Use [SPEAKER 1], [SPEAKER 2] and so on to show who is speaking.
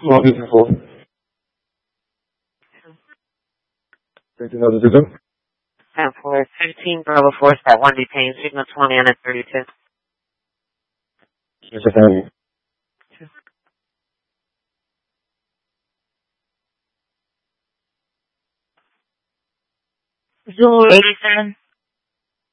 [SPEAKER 1] Lobby for 13,000.
[SPEAKER 2] And for 15 Bravo Force, that one detained, signal 20 on at 32.
[SPEAKER 1] Yes, I can.
[SPEAKER 3] Zulu 87.